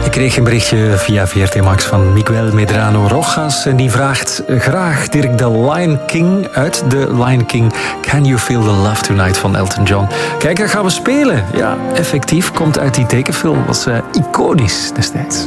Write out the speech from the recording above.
Ik kreeg een berichtje via VRT Max van Miguel Medrano Rojas. En die vraagt graag Dirk de Lion King uit The Lion King. Can You Feel the Love Tonight van Elton John. Kijk, dat gaan we spelen. Ja, effectief, komt uit die tekenfilm. Was iconisch destijds.